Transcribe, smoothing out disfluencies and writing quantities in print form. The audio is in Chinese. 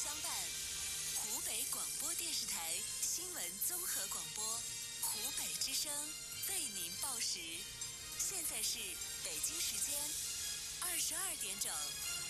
相伴，湖北广播电视台新闻综合广播，湖北之声为您报时。现在是北京时间22点整。